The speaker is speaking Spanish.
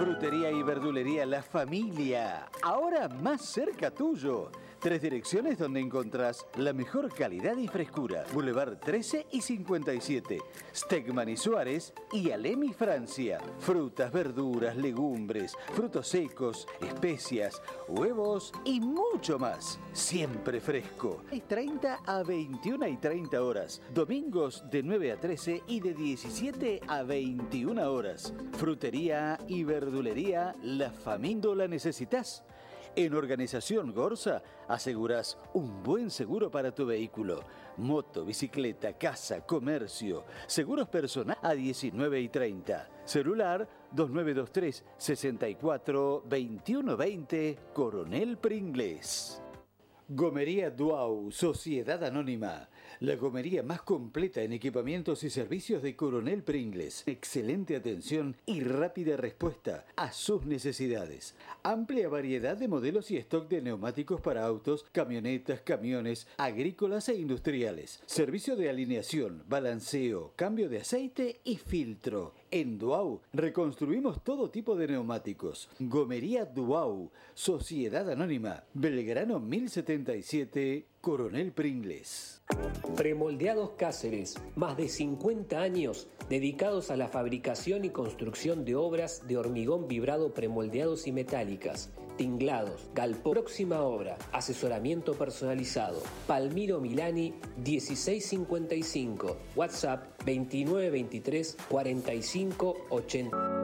Frutería y verdulería La Familia, ahora más cerca tuyo. 3 direcciones donde encontrás la mejor calidad y frescura. Boulevard 13 y 57, Stegman y Suárez y Alem y Francia. Frutas, verduras, legumbres, frutos secos, especias, huevos y mucho más. Siempre fresco. De 30 a 21 y 30 horas. Domingos de 9 a 13 y de 17 a 21 horas. Frutería y verdulería La Familia. ¿La necesitas? En Organización Gorsa asegurás un buen seguro para tu vehículo. Moto, bicicleta, casa, comercio. Seguros personal a 19 y 30. Celular 2923 64 21 20, Coronel Pringles. Gomería Duau, Sociedad Anónima. La gomería más completa en equipamientos y servicios de Coronel Pringles. Excelente atención y rápida respuesta a sus necesidades. Amplia variedad de modelos y stock de neumáticos para autos, camionetas, camiones, agrícolas e industriales. Servicio de alineación, balanceo, cambio de aceite y filtro. En Duau reconstruimos todo tipo de neumáticos. Gomería Duau, Sociedad Anónima, Belgrano 1077, Coronel Pringles. Premoldeados Cáceres, más de 50 años dedicados a la fabricación y construcción de obras de hormigón vibrado premoldeados y metálicas, tinglados, galpón. Próxima obra, asesoramiento personalizado. Palmiro Milani 1655, WhatsApp 2923 45 80.